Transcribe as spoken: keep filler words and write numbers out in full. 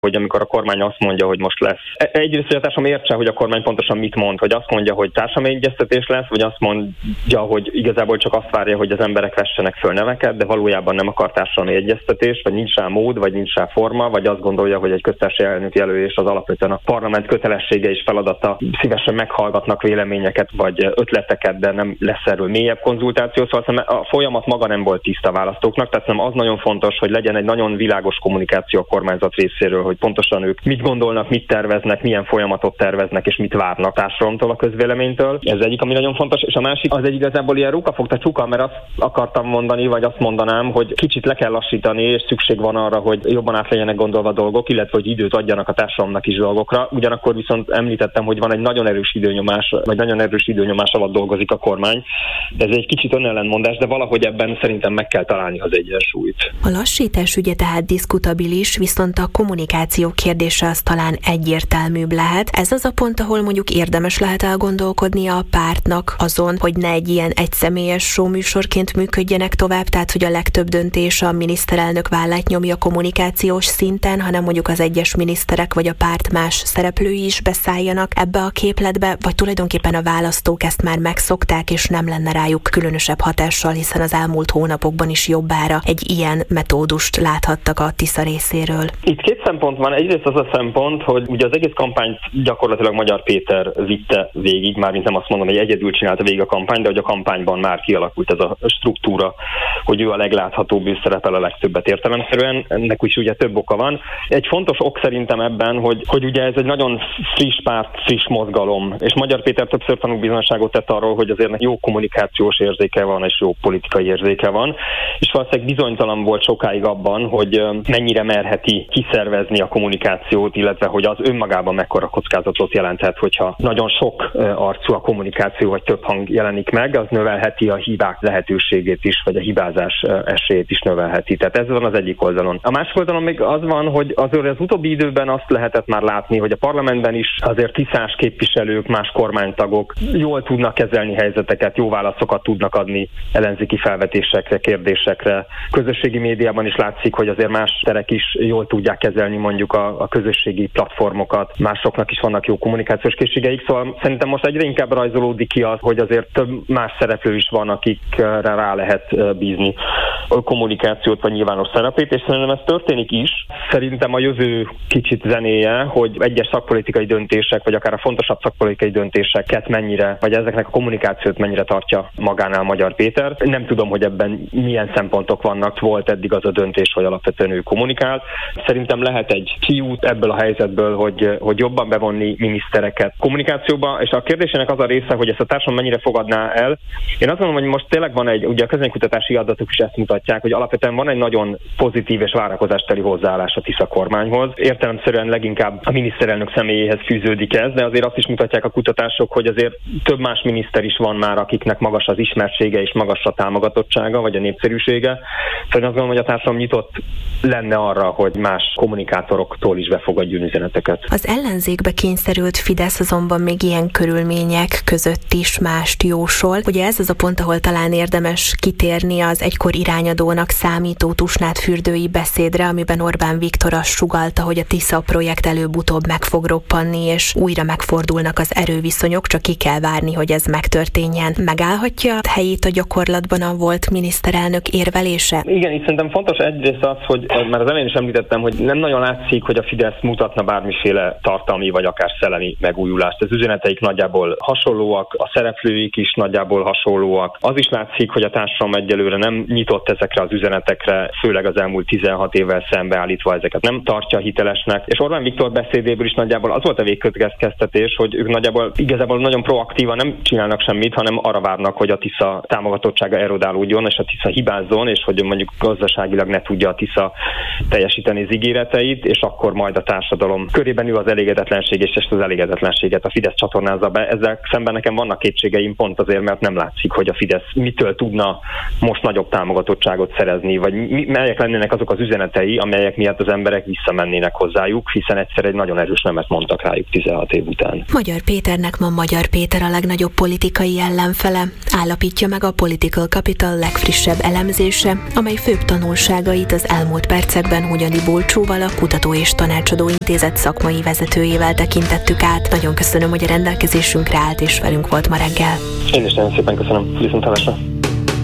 hogy amikor a kormány azt mondja, hogy most lesz. Egyrészt, hogy a társadalom értse, hogy a kormány pontosan mit mond, hogy azt mondja, hogy társadalmi egyeztetés lesz, vagy azt mondja, hogy igazából csak azt várja, hogy az emberek vessenek föl neveket, de valójában nem akar társadalmi egyeztetés, vagy nincs rá mód, vagy nincs rá forma, vagy azt gondolja, hogy egy köztársasági elnök jelölés az alapvetően a parlament kötelessége és feladata. Szívesen meghallgatnak véleményeket, vagy ötleteket, de nem lesz erről mélyebb konzultáció. Szóval a folyamat maga nem volt tiszta a választóknak, tehát nem az nagyon fontos, hogy legyen egy nagyon világos kommunikáció a kormányzat részéről, hogy pontosan ők mit gondolnak, mit terveznek, milyen folyamatot terveznek, és mit várnak társadalomtól, a közvéleménytől. Ez egyik, ami nagyon fontos, és a másik az egy igazából ilyen rukafogta csuka, mert azt akartam mondani, vagy azt mondanám, hogy kicsit le kell lassítani, és szükség van arra, hogy jobban át legyenek gondolva dolgok, illetve hogy időt adjanak a társadalomnak is dolgokra. Ugyanakkor viszont említettem, hogy van egy nagyon erős időnyomás, vagy nagyon erős időnyomás alatt dolgozik a kormány. Ez egy kicsit önellentmondás, de valahogy ebben szerintem meg kell találni az egyensúlyt. A lassítás ügye tehát diskutabilis, viszont a kommunikáció kérdése az talán egyértelműbb lehet. Ez az a pont, ahol mondjuk érdemes lehet elgondolkodni a pártnak azon, hogy ne egy ilyen egyszemélyes show műsorként működjenek tovább, tehát hogy a legtöbb döntés a miniszterelnök vállát nyomja kommunikációs szinten, hanem mondjuk az egyes miniszterek vagy a párt más szereplői is beszálljanak ebbe a képletbe, vagy tulajdonképpen a választók ezt már megszokták, és nem lenne rájuk különösebb hatással, hiszen az elmúlt hónapokban is jobbára egy ilyen metódust láthattak a Tisza részéről. Itt két szempont van. Egyrészt az a szempont, hogy ugye az egész kampányt gyakorlatilag Magyar Péter vitte végig, mármint nem azt mondom, hogy egyedül csinálta végig a kampányt, de hogy a kampányban már kialakult ez a struktúra, hogy ő a legláthatóbb, ő szerepel a legtöbbet értelemszerűen. Ennek is ugye több oka van. Egy fontos ok szerintem ebben, hogy, hogy ugye ez egy nagyon friss párt, friss mozgalom, és Magyar Péter többször tanúbizonyságot tett arról, hogy azért jó kommunikációs érzéke van, és jó politikai érzéke van, és valószínűleg bizonytalan volt sokáig abban, hogy mennyire merheti kiszervezni a kommunikációt, illetve hogy az önmagában mekkora kockázatot jelenthet, hogyha nagyon sok arcú a kommunikáció, vagy több hang jelenik meg, az növelheti a hibák lehetőségét is, vagy a hibázás esélyét is növelheti. Tehát ez van az egyik oldalon. A másik oldalon még az van, hogy azért az utóbbi időben azt lehetett már látni, hogy a parlamentben is azért tisztás képviselők, más kormánytagok jól tudnak kezelni helyzeteket, jó válaszokat tudnak adni ellenzéki felvetésekre, kérdésekre. Közösségi médiában is látszik, hogy azért más terek is jól tudják kezelni mondjuk a, a közösségi platformokat. Másoknak is vannak jó kommunikációs készségeik, szóval szerintem most egyre inkább rajzolódik ki az, hogy azért több más szereplő is van, akikre rá lehet bízni a kommunikációt vagy nyilvános szerepét, és szerintem ez történik is. Szerintem a jövő kicsit zenéje, hogy egyes szakpolitikai döntések, vagy akár a fontosabb szakpolitikai döntéseket mennyire, vagy ezeknek a kommunikációt mennyire tartja magánál Magyar Péter. Nem tudom, hogy ebben milyen szempontok vannak. Volt eddig az a döntés, hogy alapvetően ő kommunikál. Szerintem lehet egy kiút ebből a helyzetből, hogy, hogy jobban bevonni minisztereket kommunikációba, és a kérdésének az a része, hogy ezt a társadalom mennyire fogadná el. Én azt mondom, hogy most tényleg van egy, ugye a közvéleménykutatási adatok is ezt mutatják, hogy alapvetően van egy nagyon pozitív és várakozásteli hozzáállás a Tisza kormányhoz. Értelemszerűen leginkább a miniszterelnök személyéhez fűződik ez, de azért azt is mutatják a kutatások, hogy azért több más miniszter is van már, akiknek magas az ismertsége és magas a támogatottsága, vagy a népszerűsége. Szóval azt gondolom, hogy a társadalom nyitott lenne arra, hogy más kommunikátoroktól is befogadjon üzeneteket. Az ellenzékbe kényszerült Fidesz azonban még ilyen körülmények között is mást jósol. Ugye ez az a pont, ahol talán érdemes kitérni az egykor irányadónak számító Tusnád-fürdői beszédre, amiben Orbán Viktor azt sugallta, hogy a Tisza projekt előbb-utóbb meg fog roppanni, és újra megfordulnak az erőviszonyok, csak ki kell várni, hogy ez megtörténjen. Megállhatja helyét a gyakorlatban a volt miniszterelnök érvelése? Igen, itt szerintem fontos egyrészt az, hogy már az elején is említettem, hogy nem nagyon látszik, hogy a Fidesz mutatna bármiféle tartalmi vagy akár szellemi megújulást. Az üzeneteik nagyjából hasonlóak, a szereplőik is nagyjából hasonlóak. Az is látszik, hogy a társadalom egyelőre nem nyitott ezekre az üzenetekre, főleg az elmúlt tizenhat évvel szembeállítva ezeket nem tartja hitelesnek. És Orbán Viktor beszédéből is nagyjából az volt a végkövetkeztetés, hogy ők nagyjából igazából nagyon proaktívan nem csinálnak semmit, hanem arra várnak, hogy a Tisza támogatottsága erodálódjon, és a Tisza hibázzon, és hogy mondjuk gazdaságilag ne tudja a Tisza teljesíteni az ígéreteit, és akkor majd a társadalom körében ül az elégedetlenség, és ezt az elégedetlenséget a Fidesz csatornázza be. Ezzel szemben nekem vannak kétségeim pont azért, mert nem látszik, hogy a Fidesz mitől tudna most nagyobb támogatottságot szerezni, vagy mi, melyek lennének azok az üzenetei, amelyek miatt az emberek visszamennének hozzájuk, hiszen egyszer egy nagyon erős nemet mondtak rájuk tizenhat év után. Magyar Péternek ma Magyar Péter a legnagyobb politikai ellenfele, állapítja meg a Political Capital legfrissebb elemzése, amely főbb tanulságait az elmúlt percekben Hunyadi Bulcsóval, a Kutató és Tanácsadó Intézet szakmai vezetőjével tekintettük át. Nagyon köszönöm, hogy a rendelkezésünkre állt és velünk volt ma reggel. Én is nagyon szépen köszönöm. Viszontlátásra.